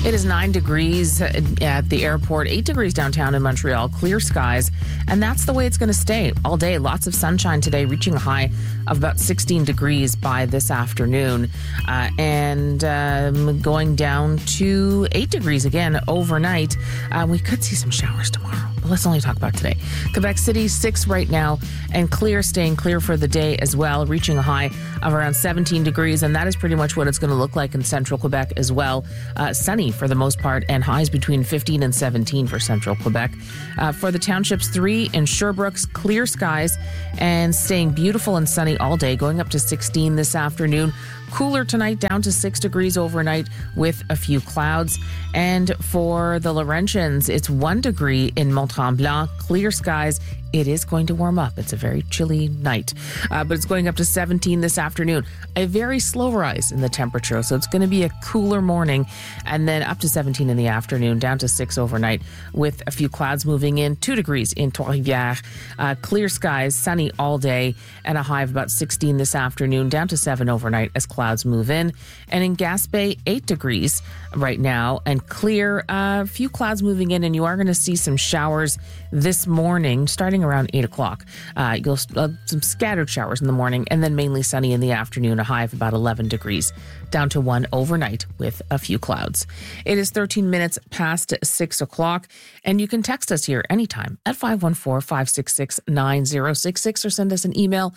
It is 9 degrees at the airport, 8 degrees downtown in Montreal, clear skies, and that's the way it's going to stay all day. Lots of sunshine today, reaching a high of about 16 degrees by this afternoon, and going down to 8 degrees again overnight. We could see some showers tomorrow, but let's only talk about today. Quebec City, 6 right now, and clear, staying clear for the day as well, reaching a high of around 17 degrees, and that is pretty much what it's going to look like in central Quebec as well. Sunny for the most part, and highs between 15 and 17 for central Quebec. For the townships, 3 in Sherbrooke's, clear skies and staying beautiful and sunny all day, going up to 16 this afternoon. Cooler tonight, down to 6 degrees overnight with a few clouds. And for the Laurentians, it's 1 degree in Mont-Tremblant, clear skies. It is going to warm up. It's a very chilly night, but it's going up to 17 this afternoon. A very slow rise in the temperature, so it's going to be a cooler morning, and then up to 17 in the afternoon, down to 6 overnight with a few clouds moving in. 2 degrees in Trois-Rivières, clear skies, sunny all day, and a high of about 16 this afternoon, down to 7 overnight as clouds move in. And in Gaspé, 8 degrees right now and clear, a few clouds moving in, and you are going to see some showers this morning starting around 8 o'clock. You'll some scattered showers in the morning, and then mainly sunny in the afternoon, a high of about 11 degrees, down to 1 overnight with a few clouds. It is 13 minutes past 6 o'clock, and you can text us here anytime at 514-566-9066 or send us an email,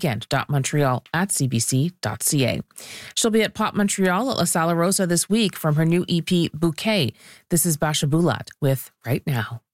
weekend.montreal@cbc.ca. She'll be at Pop Montreal at La Sala Rosa this week from her new EP, Bouquet. This is Basha Bulat with Right Now.